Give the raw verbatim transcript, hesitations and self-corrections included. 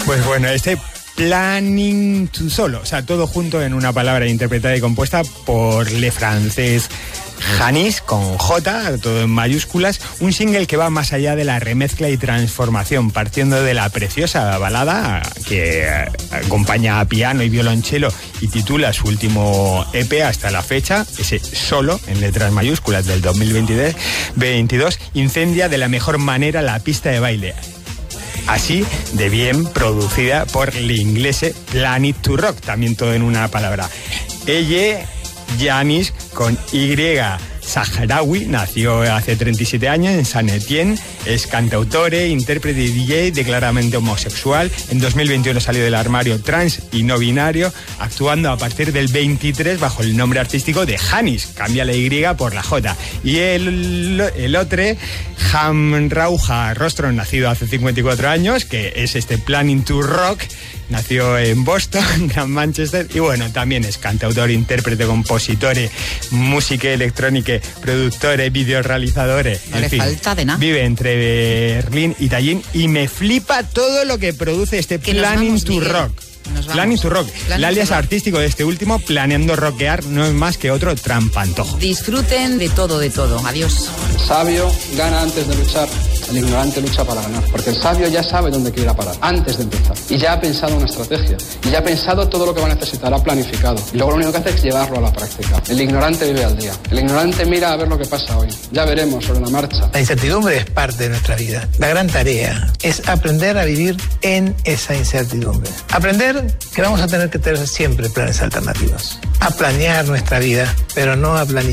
Pues bueno, este Planning to Solo, o sea, todo junto en una palabra interpretada y compuesta por le francés Janis, con J, todo en mayúsculas, un single que va más allá de la remezcla y transformación, partiendo de la preciosa balada que acompaña a piano y violonchelo y titula su último E P hasta la fecha, ese Solo, en letras mayúsculas, del dos mil veintidós, incendia de la mejor manera la pista de baile. Así de bien producida por el inglés Planet to Rock, también todo en una palabra. Ella, Janis, con Y, Sahraoui, nació hace treinta y siete años en San Etienne, es cantautor, intérprete y D J, declaradamente homosexual. En dos mil veintiuno salió del armario trans y no binario, actuando a partir del veintitrés bajo el nombre artístico de Janis, cambia la Y por la J. Y el, el otro, Ham Rauja Rostro, nacido hace cincuenta y cuatro años, que es este Planning to Rock, nació en Boston, Gran Manchester, y bueno, también es cantautor, intérprete, compositor, música electrónica, productor, videorealizador. No le fin, falta de nada. Vive entre Berlín y Tallinn y me flipa todo lo que produce este Planning vamos, to Miguel. Rock. Planning to Rock. Planning El alias to rock. artístico de este último, Planeando Rockear, no es más que otro trampantojo. Disfruten de todo, de todo. Adiós. El sabio gana antes de luchar, el ignorante lucha para ganar, porque el sabio ya sabe dónde quiere ir a parar, antes de empezar, y ya ha pensado una estrategia, y ya ha pensado todo lo que va a necesitar, ha planificado, y luego lo único que hace es llevarlo a la práctica. El ignorante vive al día, el ignorante mira a ver lo que pasa hoy, ya veremos sobre la marcha. La incertidumbre es parte de nuestra vida. La gran tarea es aprender a vivir en esa incertidumbre. Aprender que vamos a tener que tener siempre planes alternativos. A planear nuestra vida, pero no a planificar.